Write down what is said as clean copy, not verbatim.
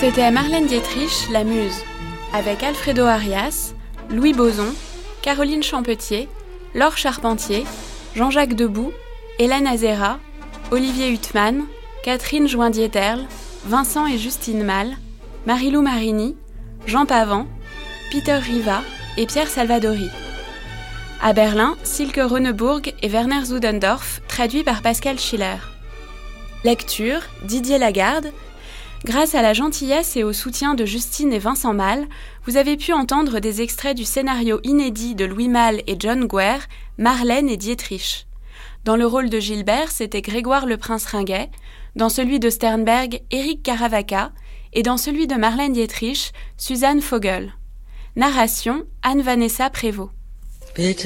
C'était Marlène Dietrich, la Muse, avec Alfredo Arias, Louis Boson, Caroline Champetier, Laure Charpentier, Jean-Jacques Debout, Hélène Azera, Olivier Huttman, Catherine Joindieterle, Vincent et Justine Malle, Marilou Marini, Jean Pavant, Peter Riva et Pierre Salvadori. À Berlin, Silke Rönneburg et Werner Zudendorf, traduit par Pascal Schiller. Lecture, Didier Lagarde. Grâce à la gentillesse et au soutien de Justine et Vincent Malle, vous avez pu entendre des extraits du scénario inédit de Louis Malle et John Guer, Marlène et Dietrich. Dans le rôle de Gilbert, c'était Grégoire Le Prince Ringuet, dans celui de Sternberg, Éric Caravaca, et dans celui de Marlène Dietrich, Suzanne Vogel. Narration, Anne-Vanessa Prévost.